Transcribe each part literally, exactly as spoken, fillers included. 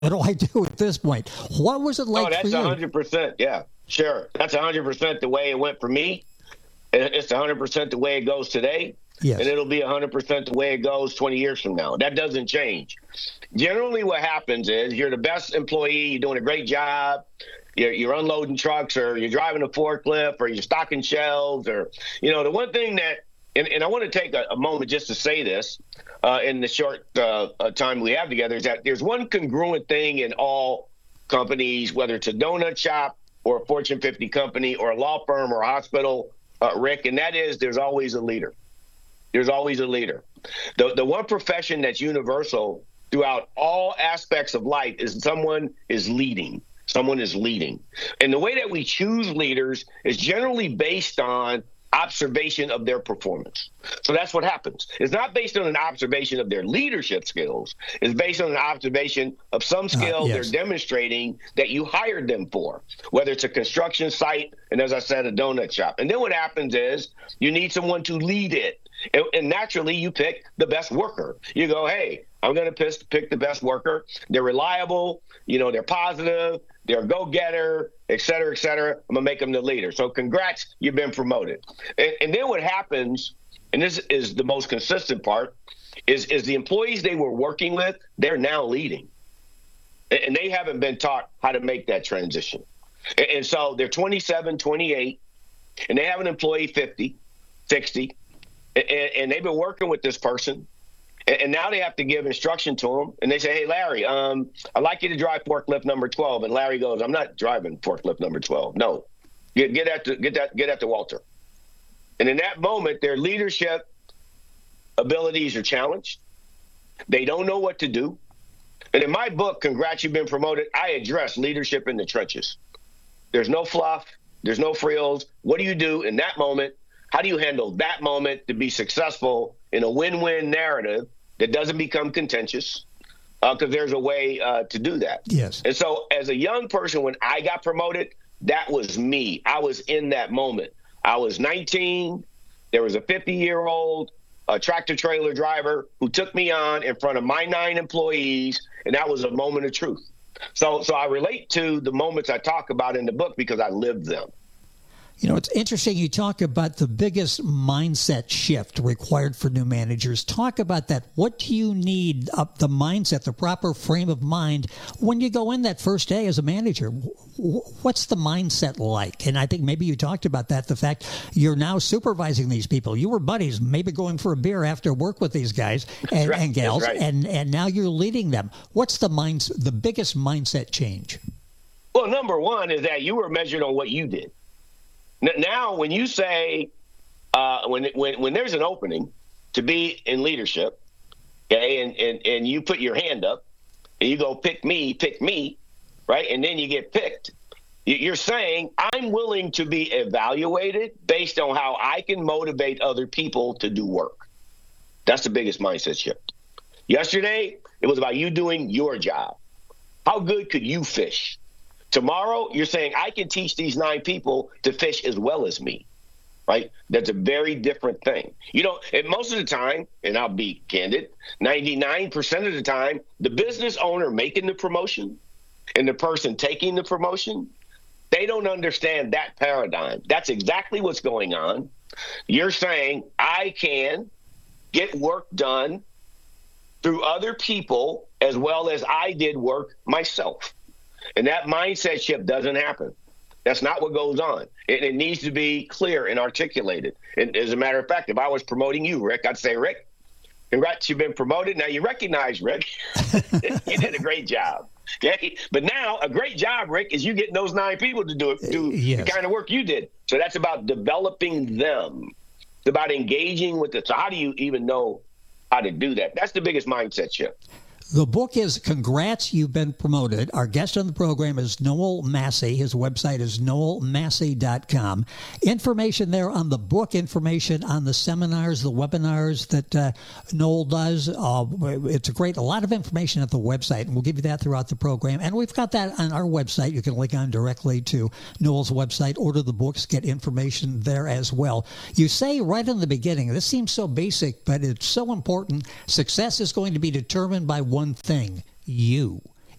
What do I do at this point? What was it like oh, that's for you? one hundred percent. Yeah, sure. That's one hundred percent the way it went for me. It's one hundred percent the way it goes today. Yes. And it'll be one hundred percent the way it goes twenty years from now. That doesn't change. Generally, what happens is you're the best employee, you're doing a great job, you're, you're unloading trucks, or you're driving a forklift, or you're stocking shelves, or, you know, the one thing that, and, and I want to take a, a moment just to say this uh, in the short uh, uh, time we have together, is that there's one congruent thing in all companies, whether it's a donut shop or a Fortune fifty company or a law firm or a hospital, uh, Rick, and that is there's always a leader. There's always a leader. The the one profession that's universal throughout all aspects of life is someone is leading. Someone is leading. And the way that we choose leaders is generally based on observation of their performance. So that's what happens. It's not based on an observation of their leadership skills. It's based on an observation of some skill uh, yes. they're demonstrating that you hired them for, whether it's a construction site and, as I said, a donut shop. And then what happens is you need someone to lead it. And, and naturally, you pick the best worker. You go, hey, I'm going to pick the best worker. They're reliable. You know, they're positive. They're a go-getter, et cetera, et cetera. I'm going to make them the leader. So congrats, you've been promoted. And, and then what happens, and this is the most consistent part, is, is the employees they were working with, they're now leading. And, and they haven't been taught how to make that transition. And, and so they're twenty-seven, twenty-eight, and they have an employee fifty, sixty, and, and they've been working with this person. And now they have to give instruction to him. And they say, hey, Larry, um, I'd like you to drive forklift number twelve. And Larry goes, I'm not driving forklift number twelve. No, get, get at the, get that, get at the Walter. And in that moment, their leadership abilities are challenged. They don't know what to do. And in my book, Congrats, You've Been Promoted, I address leadership in the trenches. There's no fluff. There's no frills. What do you do in that moment? How do you handle that moment to be successful in a win-win narrative that doesn't become contentious? Because uh, there's a way uh, to do that. Yes. And so as a young person, when I got promoted, that was me. I was in that moment. I was nineteen. There was a fifty-year-old uh, tractor-trailer driver who took me on in front of my nine employees, and that was a moment of truth. So, so I relate to the moments I talk about in the book because I lived them. You know, it's interesting you talk about the biggest mindset shift required for new managers. Talk about that. What do you need up the mindset, the proper frame of mind when you go in that first day as a manager? What's the mindset like? And I think maybe you talked about that, the fact you're now supervising these people. You were buddies, maybe going for a beer after work with these guys and, right. and gals, right. and, and now you're leading them. What's the mind, the biggest mindset change? Well, number one is that you were measured on what you did. Now, when you say, uh, when, when when there's an opening to be in leadership, okay, and, and, and you put your hand up and you go, pick me, pick me, right, and then you get picked, you're saying, I'm willing to be evaluated based on how I can motivate other people to do work. That's the biggest mindset shift. Yesterday, it was about you doing your job. How good could you fish? Tomorrow, you're saying, I can teach these nine people to fish as well as me, right? That's a very different thing. You know, and most of the time, and I'll be candid, ninety-nine percent of the time, the business owner making the promotion and the person taking the promotion, they don't understand that paradigm. That's exactly what's going on. You're saying, I can get work done through other people as well as I did work myself. And that mindset shift doesn't happen. That's not what goes on. It, it needs to be clear and articulated. And as a matter of fact, if I was promoting you, Rick, I'd say, Rick, congrats, you've been promoted. Now you recognize, Rick, you did a great job. Okay? But now a great job, Rick, is you getting those nine people to do, do yes. the kind of work you did. So that's about developing them. It's about engaging with it. So how do you even know how to do that? That's the biggest mindset shift. The book is Congrats, You've Been Promoted. Our guest on the program is Noel Massey. His website is noel massey dot com. Information there on the book, information on the seminars, the webinars that uh, Noel does. Uh, it's a great, a lot of information at the website, and we'll give you that throughout the program. And we've got that on our website. You can link on directly to Noel's website, order the books, get information there as well. You say right in the beginning, this seems so basic, but it's so important. Success is going to be determined by one One thing, you.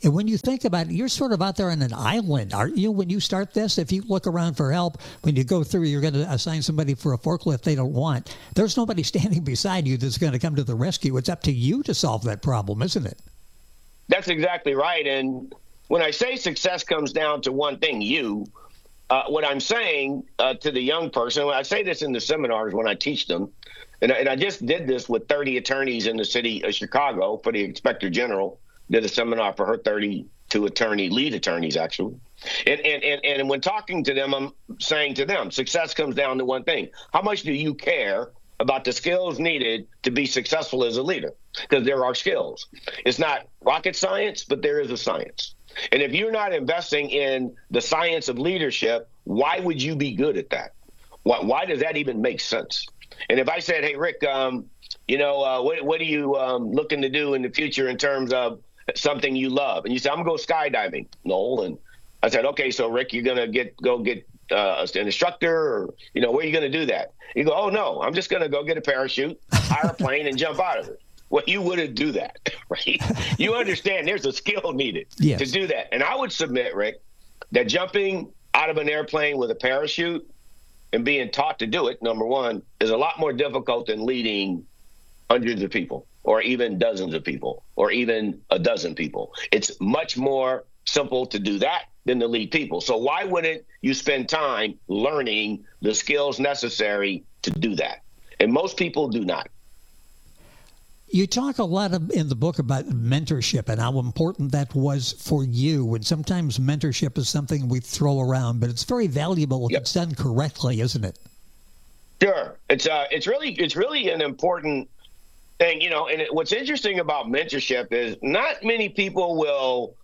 And when you think about it, you're sort of out there on an island, aren't you? When you start this, if you look around for help, when you go through, you're going to assign somebody for a forklift they don't want. There's nobody standing beside you that's going to come to the rescue. It's up to you to solve that problem, isn't it? That's exactly right. And when I say success comes down to one thing, you, uh, what I'm saying uh, to the young person, I say this in the seminars when I teach them, and I, and I just did this with thirty attorneys in the city of Chicago for the Inspector General, did a seminar for her thirty-two attorney, lead attorneys, actually. And, and, and, and when talking to them, I'm saying to them, success comes down to one thing. How much do you care about the skills needed to be successful as a leader? Because there are skills. It's not rocket science, but there is a science. And if you're not investing in the science of leadership, why would you be good at that? Why, why does that even make sense? And if I said, hey, Rick, um, you know, uh, what, what are you um, looking to do in the future in terms of something you love? And you say, I'm going to go skydiving, Noel. And I said, okay, so Rick, you're going to get go get uh, an instructor, or, you know, where are you going to do that? You go, oh, no, I'm just going to go get a parachute, hire a plane, and jump out of it. Well, you wouldn't do that, right? You understand there's a skill needed yes. to do that. And I would submit, Rick, that jumping out of an airplane with a parachute and being taught to do it, number one, is a lot more difficult than leading hundreds of people or even dozens of people or even a dozen people. It's much more simple to do that than to lead people. So why wouldn't you spend time learning the skills necessary to do that? And most people do not. You talk a lot of, in the book about mentorship and how important that was for you. And sometimes mentorship is something we throw around, but it's very valuable if yep. it's done correctly, isn't it? Sure. It's uh, it's really it's really an important thing, you know. And it, what's interesting about mentorship is not many people will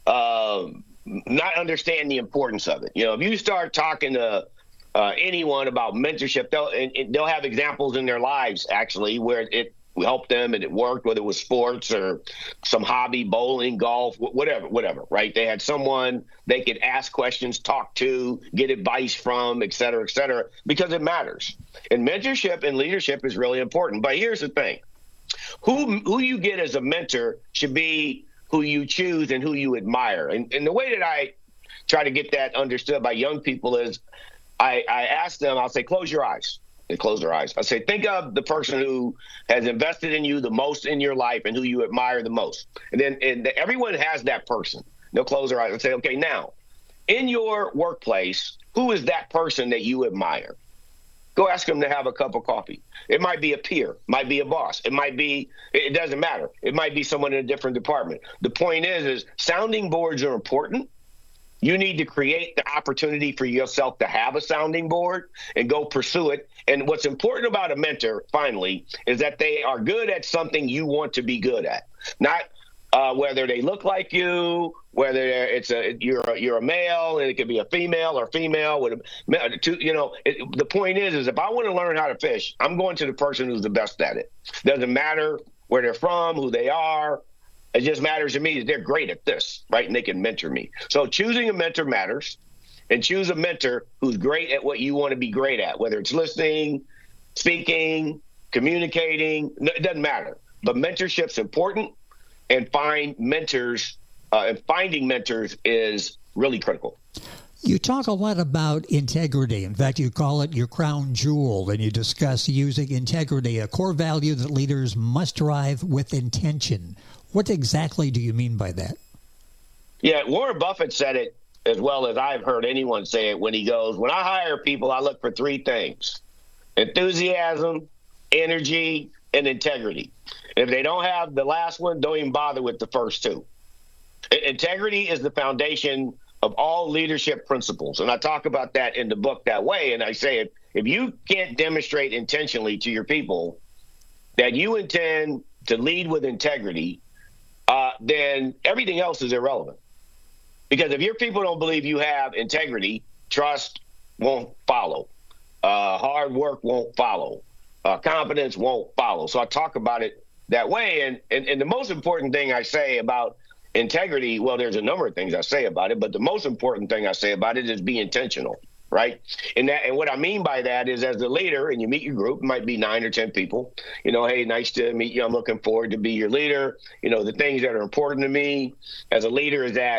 uh, not understand the importance of it. You know, if you start talking to uh, anyone about mentorship, they'll and, and they'll have examples in their lives actually where it helped them and it worked, whether it was sports or some hobby, bowling, golf, whatever, whatever, right? They had someone they could ask questions, talk to, get advice from, et cetera, et cetera, because it matters. And mentorship and leadership is really important. But here's the thing. Who who you get as a mentor should be who you choose and who you admire. And, and the way that I try to get that understood by young people is I, I ask them, I'll say, close your eyes. They close their eyes. I say, think of the person who has invested in you the most in your life and who you admire the most. And then and everyone has that person. They'll close their eyes and say, okay, now, in your workplace, who is that person that you admire? Go ask them to have a cup of coffee. It might be a peer, might be a boss. It might be, it doesn't matter. It might be someone in a different department. The point is, is sounding boards are important. You need to create the opportunity for yourself to have a sounding board and go pursue it. And what's important about a mentor, finally, is that they are good at something you want to be good at. Not uh, whether they look like you, whether it's a you're a, you're a male and it could be a female or female with a, to, you know. It, the point is, is if I want to learn how to fish, I'm going to the person who's the best at it. Doesn't matter where they're from, who they are. It just matters to me that they're great at this, right? And they can mentor me. So choosing a mentor matters, and choose a mentor who's great at what you want to be great at, whether it's listening, speaking, communicating, it doesn't matter. But mentorship's important, and find mentors, uh, and finding mentors is really critical. You talk a lot about integrity. In fact, you call it your crown jewel, and you discuss using integrity, a core value that leaders must drive with intention. What exactly do you mean by that? Yeah, Warren Buffett said it as well as I've heard anyone say it when he goes, when I hire people, I look for three things: enthusiasm, energy, and integrity. And if they don't have the last one, don't even bother with the first two. Integrity is the foundation of all leadership principles. And I talk about that in the book that way. And I say, if, if you can't demonstrate intentionally to your people that you intend to lead with integrity, uh, then everything else is irrelevant. Because if your people don't believe you have integrity, trust won't follow. Uh, hard work won't follow. Uh, confidence won't follow. So I talk about it that way. And, and, and the most important thing I say about integrity, well, there's a number of things I say about it, but the most important thing I say about it is be intentional. right? And that, and what I mean by that is, as the leader, and you meet your group, it might be nine or ten people. You know, hey, nice to meet you. I'm looking forward to be your leader. You know, the things that are important to me as a leader is that